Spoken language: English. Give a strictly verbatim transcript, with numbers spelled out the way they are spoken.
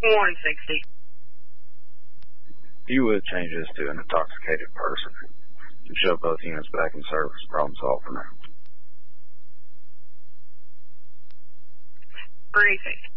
one sixty. You would change this to an intoxicated person and show both units back in service. Problem solved for now. Briefing.